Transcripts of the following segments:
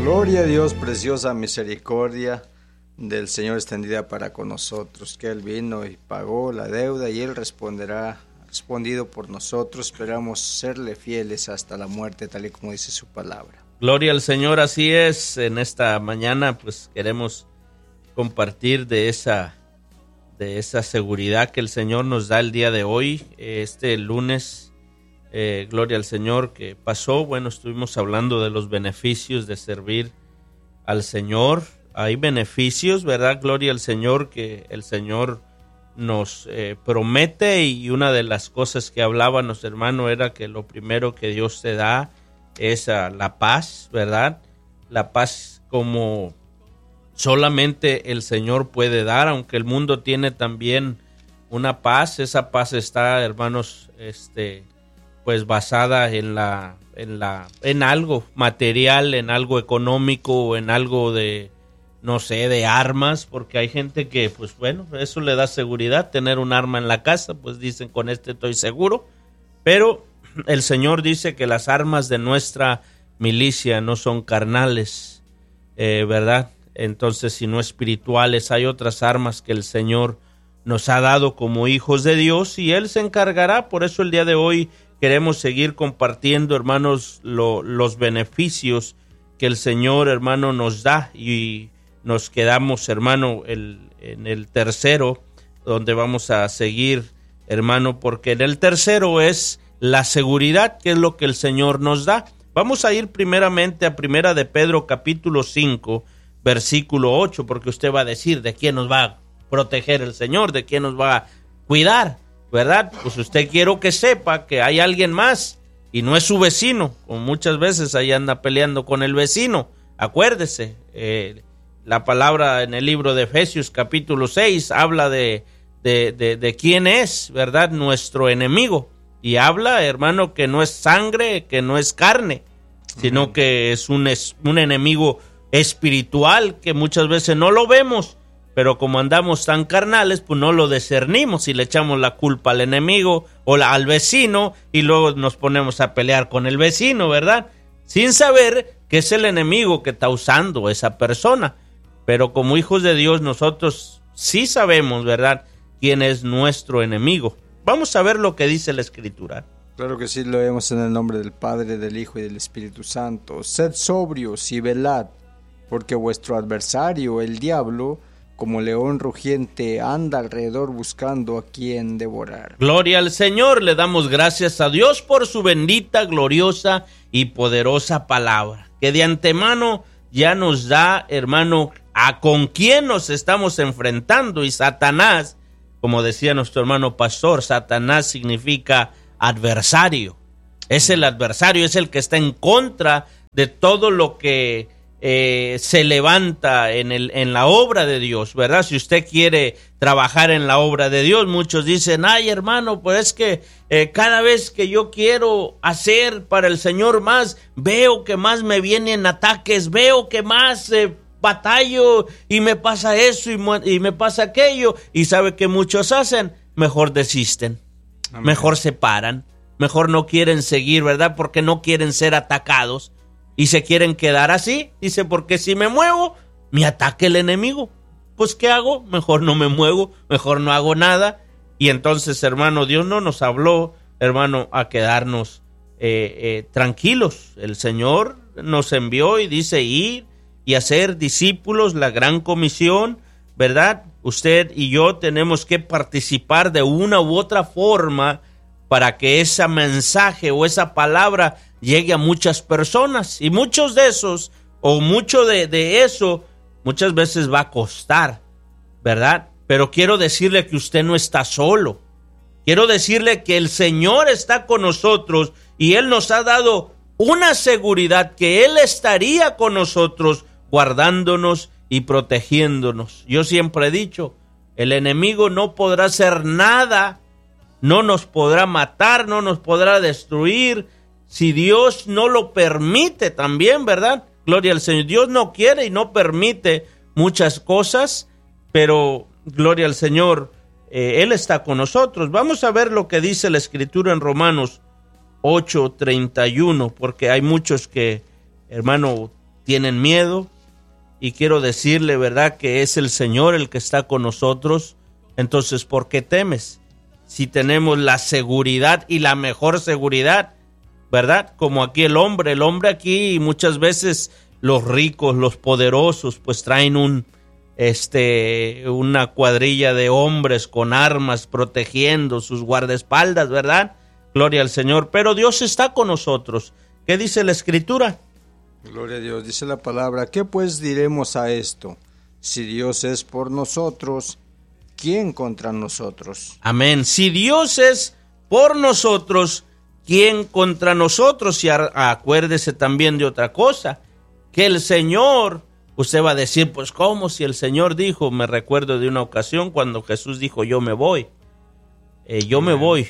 Gloria a Dios, preciosa misericordia del Señor extendida para con nosotros, que Él vino y pagó la deuda y Él respondido por nosotros. Esperamos serle fieles hasta la muerte, tal y como dice su palabra. Gloria al Señor, así es. En esta mañana pues queremos compartir de esa seguridad que el Señor nos da el día de hoy, este lunes. Gloria al Señor que pasó. Bueno, estuvimos hablando de los beneficios de servir al Señor. Hay beneficios, ¿verdad? Gloria al Señor, que el Señor nos promete, y una de las cosas que hablábamos, hermano, era que lo primero que Dios te da es la paz, ¿verdad? La paz como solamente el Señor puede dar, aunque el mundo tiene también una paz. Esa paz está, hermanos, pues basada en algo material, en algo económico, en algo de, no sé, de armas, porque hay gente que, pues bueno, eso le da seguridad, tener un arma en la casa, pues dicen, con estoy seguro, pero el Señor dice que las armas de nuestra milicia no son carnales, ¿verdad? Entonces, sino espirituales. Hay otras armas que el Señor nos ha dado como hijos de Dios, y Él se encargará. Por eso el día de hoy queremos seguir compartiendo, hermanos, los beneficios que el Señor, hermano, nos da, y nos quedamos, hermano, en el tercero, donde vamos a seguir, hermano, porque en el tercero es la seguridad, que es lo que el Señor nos da. Vamos a ir primeramente a Primera de Pedro, capítulo 5, versículo 8, porque usted va a decir, ¿de quién nos va a proteger el Señor? ¿De quién nos va a cuidar? ¿Verdad? Pues usted quiero que sepa que hay alguien más, y no es su vecino, como muchas veces ahí anda peleando con el vecino. Acuérdese, la palabra en el libro de Efesios capítulo 6 habla de quién es, ¿verdad? Nuestro enemigo, y habla, hermano, que no es sangre, que no es carne, sino que es un enemigo espiritual, que muchas veces no lo vemos, pero como andamos tan carnales, pues no lo discernimos y le echamos la culpa al enemigo o al vecino, y luego nos ponemos a pelear con el vecino, ¿verdad? Sin saber que es el enemigo que está usando esa persona. Pero como hijos de Dios, nosotros sí sabemos, ¿verdad?, quién es nuestro enemigo. Vamos a ver lo que dice la Escritura. Claro que sí, lo vemos en el nombre del Padre, del Hijo y del Espíritu Santo. Sed sobrios y velad, porque vuestro adversario, el diablo, como león rugiente, anda alrededor buscando a quien devorar. Gloria al Señor, le damos gracias a Dios por su bendita, gloriosa y poderosa palabra, que de antemano ya nos da, hermano, a con quién nos estamos enfrentando. Y Satanás, como decía nuestro hermano pastor, Satanás significa adversario. Es el adversario, es el que está en contra de todo lo que se levanta en la obra de Dios, ¿verdad? Si usted quiere trabajar en la obra de Dios, muchos dicen, ay, hermano, pues es que cada vez que yo quiero hacer para el Señor más, veo que más me vienen ataques, veo que más batallo, y me pasa eso y me pasa aquello. Y sabe que muchos hacen, mejor desisten. Amén. Mejor se paran, mejor no quieren seguir, ¿verdad? Porque no quieren ser atacados y se quieren quedar así. Dice, porque si me muevo, me ataca el enemigo. Pues ¿qué hago? Mejor no me muevo, mejor no hago nada. Y entonces, hermano, Dios no nos habló, hermano, a quedarnos tranquilos. El Señor nos envió y dice, ir y hacer discípulos, la gran comisión, ¿verdad? Usted y yo tenemos que participar de una u otra forma para que ese mensaje o esa palabra llegue a muchas personas. Y muchos de esos, o mucho de eso, muchas veces va a costar, ¿verdad? Pero quiero decirle que usted no está solo. Quiero decirle que el Señor está con nosotros, y Él nos ha dado una seguridad que Él estaría con nosotros, guardándonos y protegiéndonos. Yo siempre he dicho, el enemigo no podrá hacer nada, no nos podrá matar, no nos podrá destruir, si Dios no lo permite también, ¿verdad? Gloria al Señor. Dios no quiere y no permite muchas cosas, pero gloria al Señor, Él está con nosotros. Vamos a ver lo que dice la Escritura en Romanos 8:31, porque hay muchos que, hermano, tienen miedo. Y quiero decirle, ¿verdad?, que es el Señor el que está con nosotros. Entonces, ¿por qué temes? Si tenemos la seguridad y la mejor seguridad, ¿verdad? Como aquí el hombre aquí muchas veces los ricos, los poderosos, pues traen una cuadrilla de hombres con armas protegiendo sus guardaespaldas, ¿verdad? Gloria al Señor. Pero Dios está con nosotros. ¿Qué dice la Escritura? Gloria a Dios, dice la palabra. ¿Qué pues diremos a esto? Si Dios es por nosotros, ¿quién contra nosotros? Amén. Si Dios es por nosotros, ¿quién contra nosotros? Y acuérdese también de otra cosa, que el Señor, usted va a decir, pues ¿cómo? Si el Señor dijo, me recuerdo de una ocasión cuando Jesús dijo, yo me voy, me voy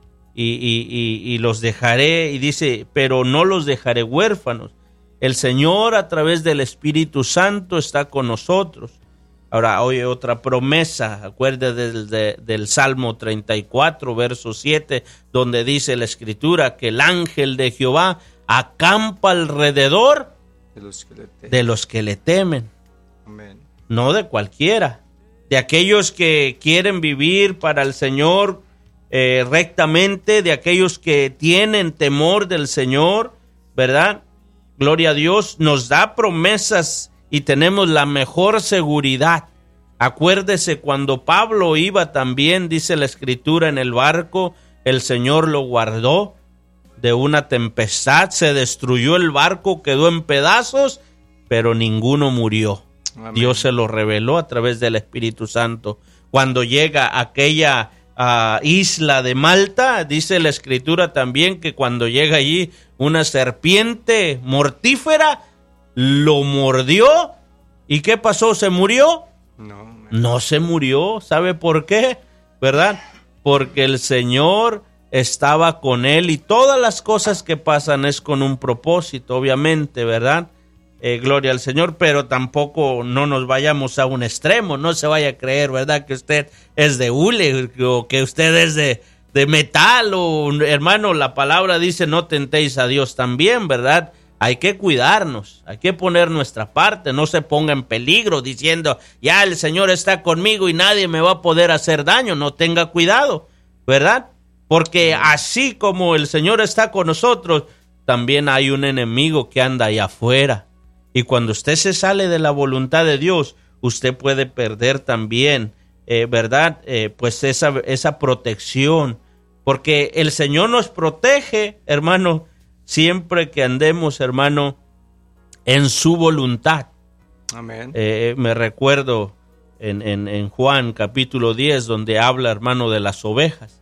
y los dejaré, y dice, pero no los dejaré huérfanos. El Señor a través del Espíritu Santo está con nosotros. Ahora, oye, otra promesa, acuérdate del Salmo 34, verso 7, donde dice la Escritura que el ángel de Jehová acampa alrededor de los que le temen. Amén. No de cualquiera, de aquellos que quieren vivir para el Señor rectamente, de aquellos que tienen temor del Señor, ¿verdad? Gloria a Dios, nos da promesas y tenemos la mejor seguridad. Acuérdese cuando Pablo iba también, dice la Escritura, en el barco, el Señor lo guardó de una tempestad, se destruyó el barco, quedó en pedazos, pero ninguno murió. Amén. Dios se lo reveló a través del Espíritu Santo. Cuando llega a aquella isla de Malta, dice la Escritura también que cuando llega allí una serpiente mortífera lo mordió. ¿Y qué pasó? ¿Se murió? No se murió. ¿Sabe por qué? ¿Verdad? Porque el Señor estaba con él, y todas las cosas que pasan es con un propósito, obviamente, ¿verdad? Gloria al Señor, pero tampoco no nos vayamos a un extremo, no se vaya a creer, ¿verdad?, que usted es de hule o que usted es de metal, o hermano, la palabra dice no tentéis a Dios también, ¿verdad? Hay que cuidarnos, hay que poner nuestra parte, no se ponga en peligro diciendo, ya el Señor está conmigo y nadie me va a poder hacer daño. No, tenga cuidado, ¿verdad? Porque así como el Señor está con nosotros, también hay un enemigo que anda allá afuera. Y cuando usted se sale de la voluntad de Dios, usted puede perder también, ¿verdad? Pues esa protección. Porque el Señor nos protege, hermano, siempre que andemos, hermano, en su voluntad. Amén. Me recuerdo en Juan capítulo 10, donde habla, hermano, de las ovejas.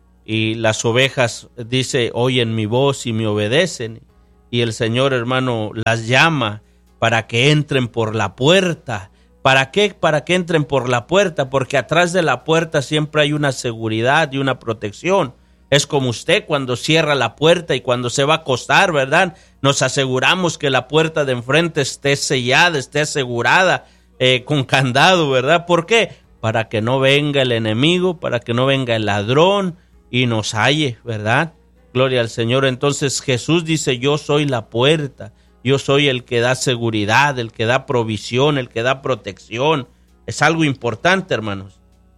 Y las ovejas, dice, oyen mi voz y me obedecen. Y el Señor, hermano, las llama para que entren por la puerta. ¿Para qué? Para que entren por la puerta, porque atrás de la puerta siempre hay una seguridad y una protección. Es como usted cuando cierra la puerta y cuando se va a acostar, ¿verdad? Nos aseguramos que la puerta de enfrente esté sellada, esté asegurada, con candado, ¿verdad? ¿Por qué? Para que no venga el enemigo, para que no venga el ladrón y nos halle, ¿verdad? Gloria al Señor. Entonces Jesús dice, yo soy la puerta, yo soy el que da seguridad, el que da provisión, el que da protección. Es algo importante, hermanos.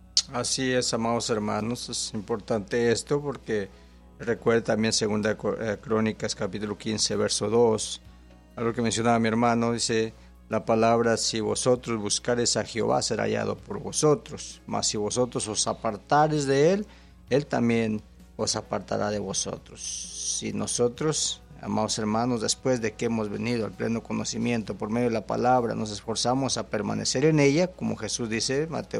Así es, amados hermanos, es importante esto porque recuerda también 2 Crónicas capítulo 15 verso 2, algo que mencionaba mi hermano, dice la palabra, si vosotros buscares a Jehová será hallado por vosotros, mas si vosotros os apartares de él, él también os apartará de vosotros. Si nosotros, amados hermanos, después de que hemos venido al pleno conocimiento por medio de la palabra, nos esforzamos a permanecer en ella, como Jesús dice, Mateo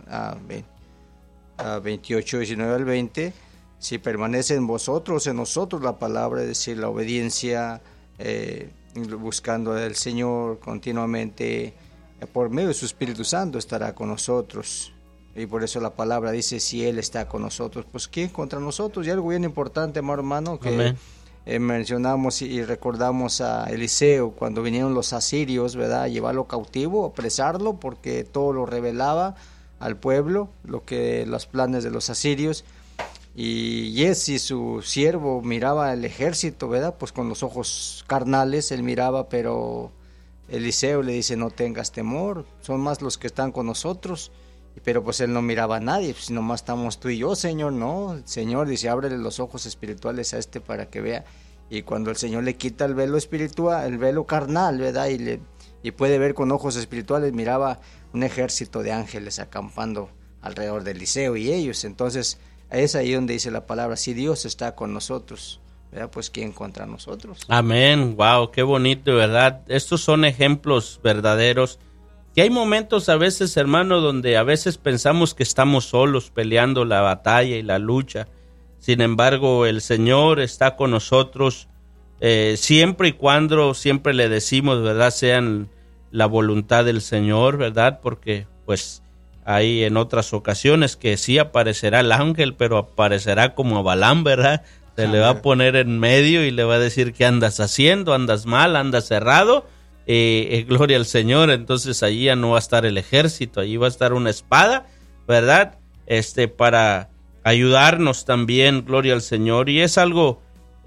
28, 19 al 20, si permanece en vosotros, en nosotros la palabra, es decir, la obediencia, buscando al Señor continuamente, por medio de su Espíritu Santo estará con nosotros. Y por eso la palabra dice, si Él está con nosotros, pues ¿quién contra nosotros? Y algo bien importante, hermano, que mencionamos y recordamos a Eliseo cuando vinieron los asirios, ¿verdad?, a llevarlo cautivo, apresarlo, porque todo lo revelaba al pueblo, los planes de los asirios. Y Giezi, su siervo, miraba el ejército, ¿verdad?, pues con los ojos carnales, él miraba, pero Eliseo le dice, no tengas temor, son más los que están con nosotros. Pero pues él no miraba a nadie, pues nomás estamos tú y yo, Señor. No, el Señor dice, ábrele los ojos espirituales a este para que vea. Y cuando el Señor le quita el velo espiritual, el velo carnal, ¿verdad? Y puede ver con ojos espirituales, miraba un ejército de ángeles acampando alrededor de Eliseo y ellos. Entonces es ahí donde dice la palabra, si Dios está con nosotros, ¿verdad? Pues ¿quién contra nosotros? Amén, wow, qué bonito, ¿verdad? Estos son ejemplos verdaderos. Que hay momentos a veces, hermano, donde a veces pensamos que estamos solos peleando la batalla y la lucha. Sin embargo, el Señor está con nosotros siempre y cuando siempre le decimos, ¿verdad? Sean la voluntad del Señor, ¿verdad? Porque pues hay en otras ocasiones que sí aparecerá el ángel, pero aparecerá como a Balaam, ¿verdad? Se le va a poner en medio y le va a decir qué andas haciendo, andas mal, andas cerrado. Gloria al Señor. Entonces allí ya no va a estar el ejército, allí va a estar una espada, ¿verdad? Para ayudarnos también, gloria al Señor. Y es algo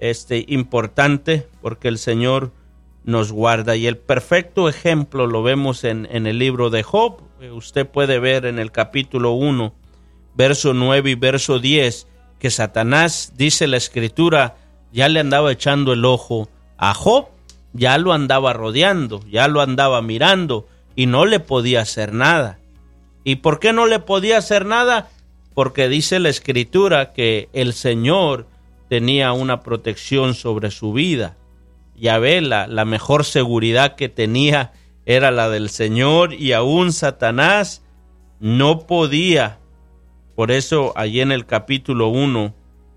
importante porque el Señor nos guarda. Y el perfecto ejemplo lo vemos en el libro de Job. Usted puede ver en el capítulo 1, verso 9 y verso 10, que Satanás, dice la Escritura, ya le andaba echando el ojo a Job. Ya lo andaba rodeando, ya lo andaba mirando y no le podía hacer nada. ¿Y por qué no le podía hacer nada? Porque dice la Escritura que el Señor tenía una protección sobre su vida. Ya ve, la mejor seguridad que tenía era la del Señor y aún Satanás no podía. Por eso allí en el capítulo 1,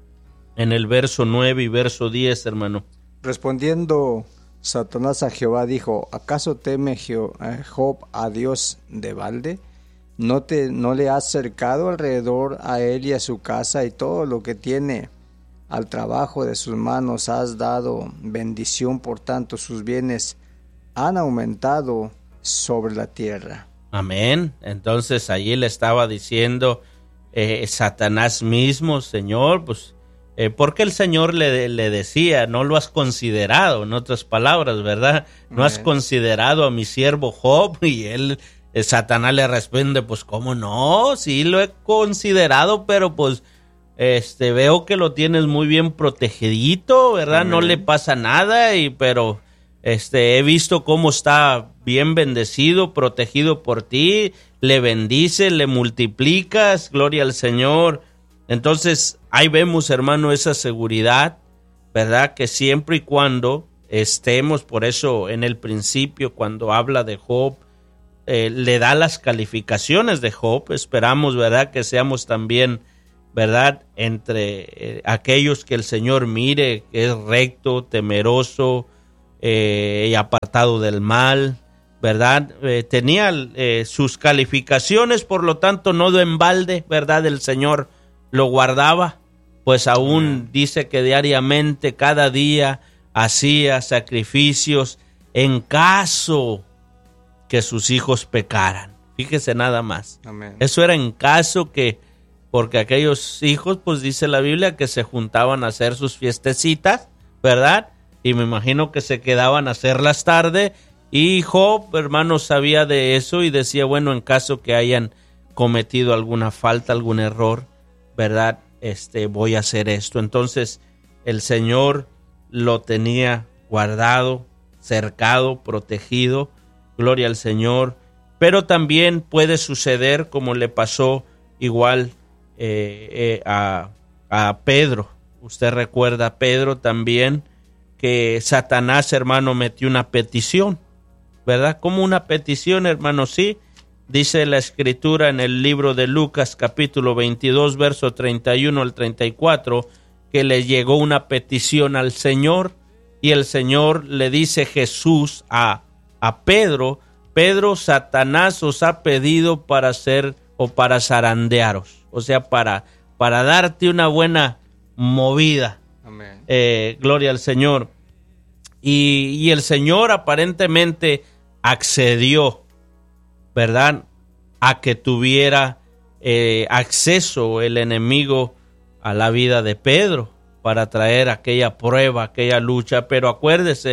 en el verso 9 y verso 10, hermano. Respondiendo Satanás a Jehová dijo, ¿acaso teme Job a Dios de balde? ¿No le has cercado alrededor a él y a su casa y todo lo que tiene? Al trabajo de sus manos has dado bendición, por tanto sus bienes han aumentado sobre la tierra. Amén. Entonces allí le estaba diciendo Satanás mismo, Señor, pues porque el Señor le decía, no lo has considerado, en otras palabras, ¿verdad? No has considerado a mi siervo Job. Y Satanás le responde, pues ¿cómo no? Sí lo he considerado, pero pues veo que lo tienes muy bien protegidito, ¿verdad? No le pasa nada, pero he visto cómo está bien bendecido, protegido por ti, le bendices, le multiplicas, gloria al Señor. Entonces, ahí vemos, hermano, esa seguridad, ¿verdad? Que siempre y cuando estemos, por eso en el principio, cuando habla de Job, le da las calificaciones de Job. Esperamos, ¿verdad? Que seamos también, ¿verdad? Entre aquellos que el Señor mire, que es recto, temeroso y apartado del mal, ¿verdad? Tenía sus calificaciones, por lo tanto, no de en balde, ¿verdad? El Señor lo guardaba, pues aún dice que diariamente, cada día, hacía sacrificios en caso que sus hijos pecaran. Fíjese nada más. Amén. Eso era en caso que, porque aquellos hijos, pues dice la Biblia, que se juntaban a hacer sus fiestecitas, ¿verdad? Y me imagino que se quedaban a hacerlas tarde. Y Job, hermano, sabía de eso y decía, bueno, en caso que hayan cometido alguna falta, algún error, ¿verdad? Voy a hacer esto. Entonces el Señor lo tenía guardado, cercado, protegido, gloria al Señor. Pero también puede suceder como le pasó igual a Pedro. Usted recuerda a Pedro también, que Satanás, hermano, metió una petición, ¿verdad? Como una petición, hermano, sí. Dice la Escritura en el libro de Lucas, capítulo 22, verso 31 al 34, que le llegó una petición al Señor, y el Señor le dice Jesús a Pedro, Pedro, Satanás os ha pedido para hacer o para zarandearos, o sea, para darte una buena movida. Amén. Gloria al Señor. Y el Señor aparentemente accedió, ¿verdad?, a que tuviera acceso el enemigo a la vida de Pedro para traer aquella prueba, aquella lucha. Pero acuérdese,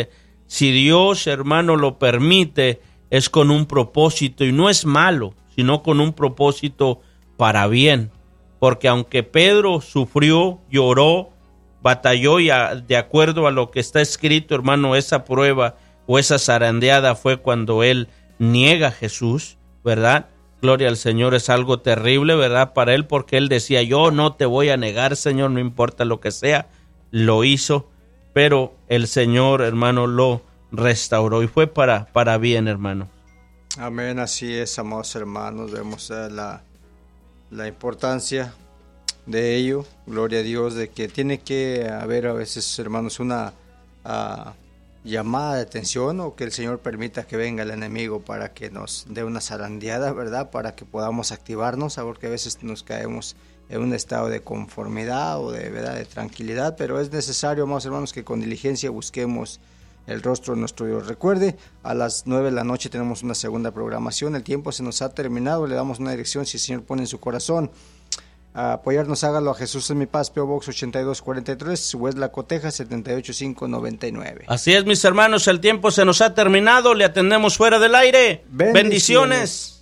Si Dios, hermano, lo permite, es con un propósito, y no es malo, sino con un propósito para bien. Porque aunque Pedro sufrió, lloró, batalló, y de acuerdo a lo que está escrito, hermano, esa prueba o esa zarandeada fue cuando él niega a Jesús, ¿verdad? Gloria al Señor, es algo terrible, ¿verdad? Para él, porque él decía, yo no te voy a negar, Señor, no importa lo que sea. Lo hizo, pero el Señor, hermano, lo restauró y fue para bien, hermano. Amén, así es, amados hermanos, vemos la importancia de ello, gloria a Dios, de que tiene que haber a veces, hermanos, una llamada de atención, o que el Señor permita que venga el enemigo para que nos dé una zarandeada, ¿verdad? Para que podamos activarnos, porque a veces nos caemos en un estado de conformidad o de, ¿verdad?, de tranquilidad, pero es necesario, amados hermanos, que con diligencia busquemos el rostro de nuestro Dios. Recuerde, a las 9 de la noche tenemos una segunda programación, el tiempo se nos ha terminado, le damos una dirección si el Señor pone en su corazón a apoyarnos, hágalo a Jesús en mi paz, P.O. Box 8243, Huesla, Coteja 78599. Así es, mis hermanos, el tiempo se nos ha terminado, le atendemos fuera del aire. Bendiciones.